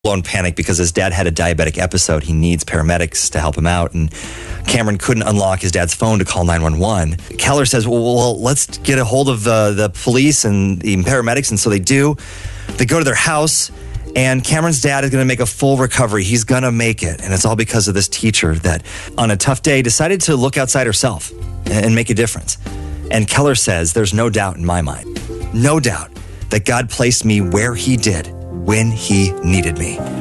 blown panic because his dad had a diabetic episode. He needs paramedics to help him out, and Cameron couldn't unlock his dad's phone to call 911. Keller says, well, let's get a hold of the police and the paramedics, and so they do. They go to their house, and Cameron's dad is going to make a full recovery. He's going to make it, and it's all because of this teacher that, on a tough day, decided to look outside herself and make a difference. And Keller says, there's no doubt in my mind, no doubt, that God placed me where he did when he needed me.